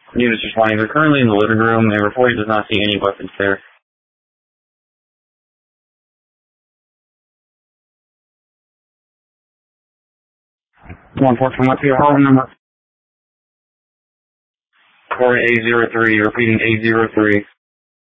Units responding. They're currently in the living room and reporting does not see any weapons there. 1-4, come up to your home number. 4 A03, repeating A03.